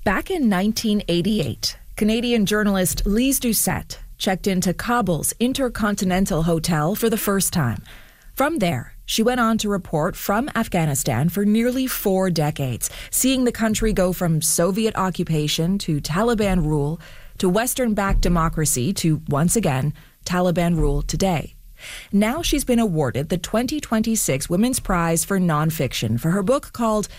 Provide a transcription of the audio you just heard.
Back in 1988, Canadian journalist Lise Doucette checked into Kabul's Intercontinental Hotel for the first time. From there, she went on to report from Afghanistan for nearly 4 decades, seeing the country go from Soviet occupation to Taliban rule to Western-backed democracy to, once again, Taliban rule today. Now she's been awarded the 2026 Women's Prize for Nonfiction for her book called